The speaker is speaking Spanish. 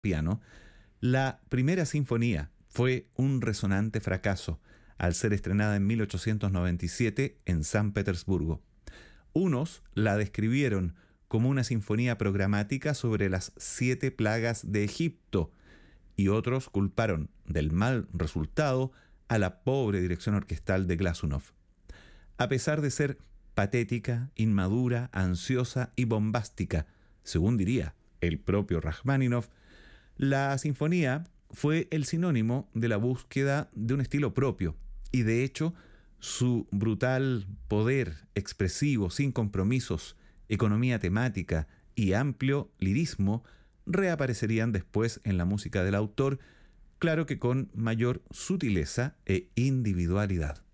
piano, la primera sinfonía fue un resonante fracaso al ser estrenada en 1897 en San Petersburgo. Unos la describieron como una sinfonía programática sobre las 7 plagas de Egipto, y otros culparon del mal resultado a la pobre dirección orquestal de Glazunov. A pesar de ser patética, inmadura, ansiosa y bombástica, según diría el propio Rajmáninov, la sinfonía fue el sinónimo de la búsqueda de un estilo propio, y de hecho su brutal poder expresivo, sin compromisos, economía temática y amplio lirismo reaparecerían después en la música del autor, claro que con mayor sutileza e individualidad.